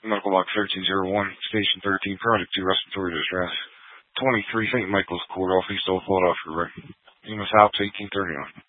Medical Box 1301, Station 13, Project 2, Respiratory Distress. 23 St. Michael's Court, Off East Old Philadelphia Road. EMS Alps 1831.